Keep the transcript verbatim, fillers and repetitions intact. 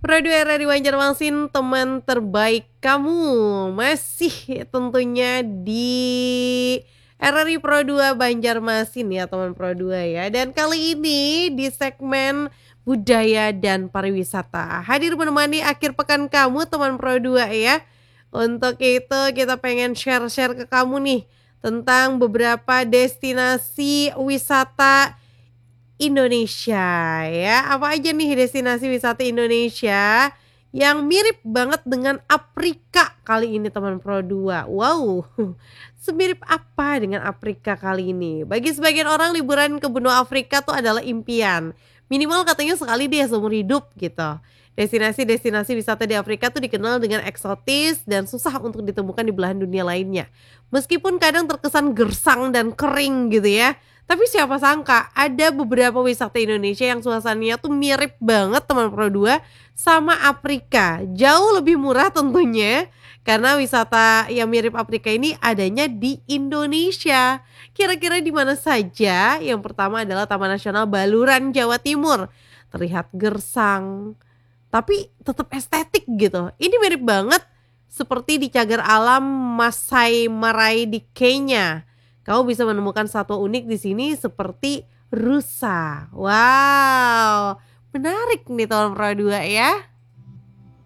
Pro dua R R I Banjarmasin, teman terbaik kamu. Masih tentunya di R R I Pro dua Banjarmasin ya teman Pro dua ya. Dan kali ini di segmen budaya dan pariwisata, hadir menemani akhir pekan kamu teman Pro dua ya. Untuk itu kita pengen share-share ke kamu nih tentang beberapa destinasi wisata Indonesia ya. Apa aja nih destinasi wisata Indonesia yang mirip banget dengan Afrika kali ini teman Pro dua. Wow, semirip apa dengan Afrika kali ini? Bagi sebagian orang liburan ke benua Afrika tuh adalah impian. Minimal katanya sekali deh seumur hidup gitu. Destinasi-destinasi wisata di Afrika tuh dikenal dengan eksotis dan susah untuk ditemukan di belahan dunia lainnya. Meskipun kadang terkesan gersang dan kering gitu ya. Tapi siapa sangka ada beberapa wisata Indonesia yang suasananya tuh mirip banget teman Pro dua sama Afrika. Jauh lebih murah tentunya karena wisata yang mirip Afrika ini adanya di Indonesia. Kira-kira di mana saja? Yang pertama adalah Taman Nasional Baluran, Jawa Timur. Terlihat gersang tapi tetap estetik gitu. Ini mirip banget seperti di cagar alam Masai Marai di Kenya. Kamu bisa menemukan satwa unik di sini seperti rusa. Wow, menarik nih tahun Pro dua ya.